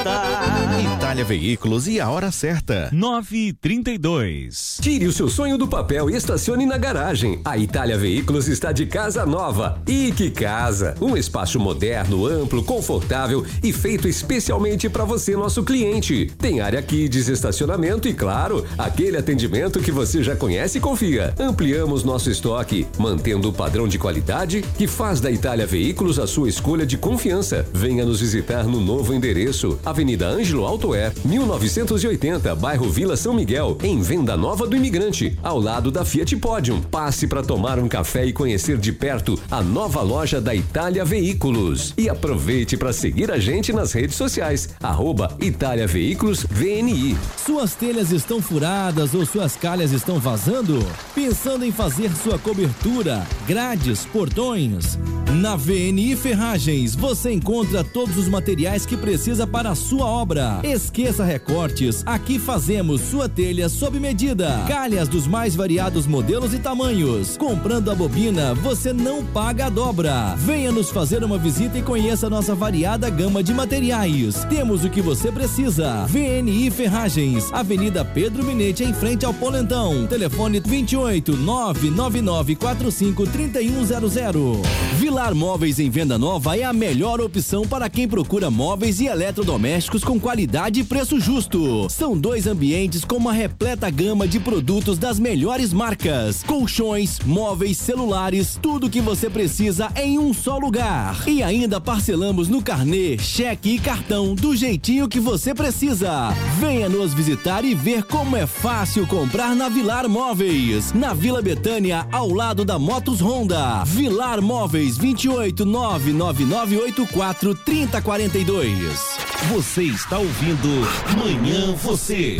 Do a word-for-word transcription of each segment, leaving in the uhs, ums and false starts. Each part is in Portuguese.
volta. Itália Veículos e a hora certa. nove e trinta e dois. Tire o seu sonho do papel e estacione na garagem. A Itália Veículos está de casa nova. E que casa! Um espaço moderno, amplo, confortável e feito especialmente para você, nosso cliente. Tem área kids, estacionamento e, claro, aquele atendimento que você já conhece e confia. Ampliamos nosso estoque, mantendo o padrão de qualidade que faz da Itália Veículos a sua escolha de confiança. Venha nos visitar no novo endereço, Avenida Ângelo Altoé, mil novecentos e oitenta, bairro Vila São Miguel, em Venda Nova do Imigrante, ao lado da Fiat Podium. Passe para tomar um café e conhecer de perto a nova loja da Itália Veículos. E aproveite para seguir a gente nas redes sociais, arroba Itália Veículos V N I. Suas telhas estão furadas ou suas calhas estão vazando? Pensando em fazer sua cobertura, grades, portões? Na V N I Ferragens você encontra todos os materiais que precisa para a sua obra. Esqueça recortes, aqui fazemos sua telha sob medida. Calhas dos mais variados modelos e tamanhos. Comprando a bobina, você não paga a dobra. Venha nos fazer uma visita e conheça a nossa variada gama de materiais. Temos o que você precisa. V N I Ferragens, Avenida Pedro Minete, em frente ao Polentão. Telefone vinte e oito, nove nove nove quatro cinco, três um zero zero. Vilar Móveis em Venda Nova é a melhor opção para quem procura móveis e eletrodomésticos com qualidade e preço justo. São dois ambientes com uma repleta gama de produtos das melhores marcas. Colchões, móveis, celulares, tudo que você precisa em um só lugar. E ainda parcelamos no carnê, cheque e cartão do jeitinho que você precisa. Venha nos visitar e ver como é fácil comprar na Vilar Móveis. Na Vila Betânia, ao lado da Motos Honda. Vilar Móveis, vinte e oito, nove nove nove oito quatro, três zero quatro dois. Você está ouvindo Manhã Você.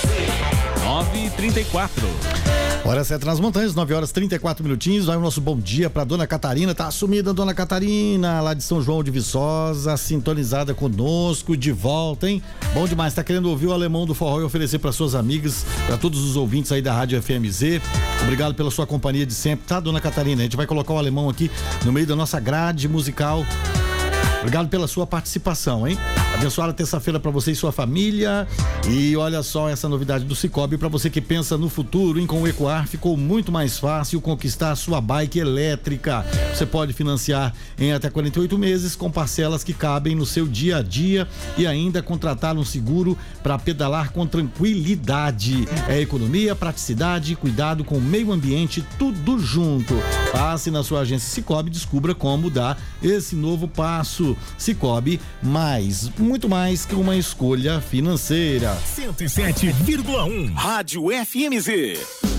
nove e trinta e quatro. Hora certa nas montanhas, nove horas e trinta e quatro minutinhos. Vai o nosso bom dia pra Dona Catarina. Tá assumida, Dona Catarina, lá de São João de Viçosa, sintonizada conosco, de volta, hein? Bom demais, tá querendo ouvir o Alemão do Forró e oferecer para suas amigas, para todos os ouvintes aí da Rádio F M Z. Obrigado pela sua companhia de sempre, tá, Dona Catarina? A gente vai colocar o Alemão aqui no meio da nossa grade musical. Obrigado pela sua participação, hein? Abençoada terça-feira para você e sua família. E olha só essa novidade do Cicobi para você que pensa no futuro, hein? Com o Ecoar ficou muito mais fácil conquistar a sua bike elétrica. Você pode financiar em até quarenta e oito meses com parcelas que cabem no seu dia a dia e ainda contratar um seguro para pedalar com tranquilidade. É economia, praticidade, cuidado com o meio ambiente, tudo junto. Passe na sua agência Cicobi e descubra como dar esse novo passo. Cicobi, mais, muito mais que uma escolha financeira. cento e sete vírgula um Rádio F M Z.